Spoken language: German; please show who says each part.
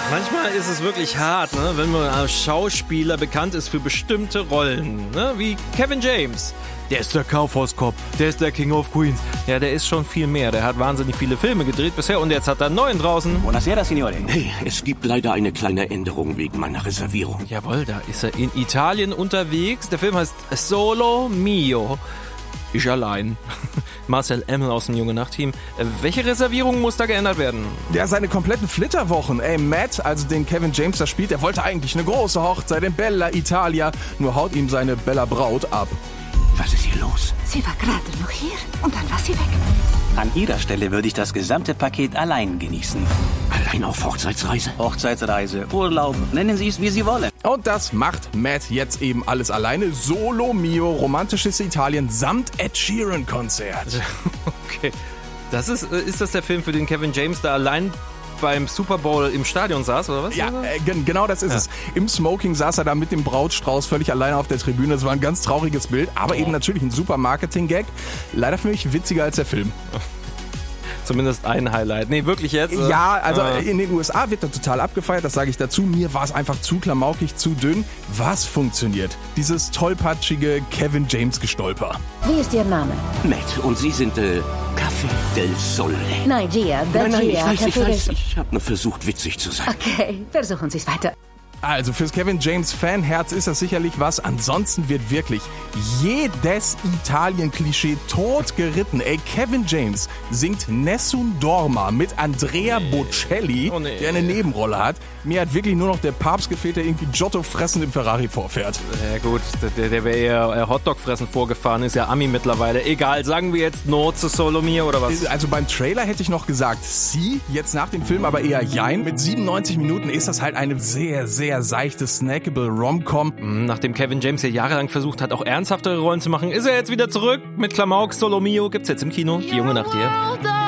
Speaker 1: Manchmal ist es wirklich hart, ne, wenn man als Schauspieler bekannt ist für bestimmte Rollen, ne, wie Kevin James. Der ist der Kaufhauskopf, der ist der King of Queens. Ja, der ist schon viel mehr. Der hat wahnsinnig viele Filme gedreht bisher und jetzt hat er einen neuen draußen.
Speaker 2: Buonasera, Signore.
Speaker 3: Hey, es gibt leider eine kleine Änderung wegen meiner Reservierung.
Speaker 1: Jawohl, da ist er in Italien unterwegs. Der Film heißt Solo Mio. Ich allein. Marcel Emmel aus dem Junge Nacht-Team. Welche Reservierung muss da geändert werden?
Speaker 4: Ja, seine kompletten Flitterwochen. Ey, Matt, also den Kevin James da spielt, der wollte eigentlich eine große Hochzeit in Bella Italia, nur haut ihm seine Bella Braut ab.
Speaker 3: Was ist hier los?
Speaker 5: Sie war gerade noch hier und dann war sie weg.
Speaker 2: An Ihrer Stelle würde ich das gesamte Paket allein genießen.
Speaker 3: Allein auf Hochzeitsreise?
Speaker 2: Hochzeitsreise, Urlaub, nennen Sie es, wie Sie wollen.
Speaker 4: Und das macht Matt jetzt eben alles alleine. Solo Mio, romantisches Italien samt Ed Sheeran Konzert.
Speaker 1: Okay. Ist das der Film, für den Kevin James da allein beim Super Bowl im Stadion saß, oder was?
Speaker 4: Ja, genau das ist es. Im Smoking saß er da mit dem Brautstrauß völlig alleine auf der Tribüne. Das war ein ganz trauriges Bild, aber eben natürlich ein super Marketing-Gag. Leider für mich witziger als der Film.
Speaker 1: Zumindest ein Highlight. Nee, wirklich jetzt?
Speaker 4: Ja, also in den USA wird er total abgefeiert, das sage ich dazu. Mir war es einfach zu klamaukig, zu dünn. Was funktioniert? Dieses tollpatschige Kevin James Gestolper.
Speaker 5: Wie ist Ihr Name?
Speaker 3: Matt, und Sie sind, Café del Sole.
Speaker 5: Nein, Gia.
Speaker 3: Nein, ich
Speaker 5: Café del
Speaker 3: weiß.
Speaker 5: Sol.
Speaker 3: Ich habe nur versucht, witzig zu sein.
Speaker 5: Okay, versuchen Sie es weiter.
Speaker 4: Also fürs Kevin James Fanherz ist das sicherlich was. Ansonsten wird wirklich jedes Italien-Klischee tot geritten. Ey, Kevin James singt Nessun Dorma mit Andrea Bocelli, der eine Nebenrolle hat. Mir hat wirklich nur noch der Papst gefehlt, der irgendwie Giotto fressend im Ferrari vorfährt.
Speaker 1: Ja gut, der wäre eher Hotdog fressen vorgefahren, ist ja Ami mittlerweile. Egal, sagen wir jetzt No zu Solo Mio oder was?
Speaker 4: Also beim Trailer hätte ich noch gesagt Sie, jetzt nach dem Film aber eher Jein. Mit 97 Minuten ist das halt eine sehr, sehr seichte, snackable Rom-Com.
Speaker 1: Nachdem Kevin James ja jahrelang versucht hat, auch ernsthaftere Rollen zu machen, ist er jetzt wieder zurück mit Klamauk. Solo Mio gibt's jetzt im Kino. Die Junge Nacht hier.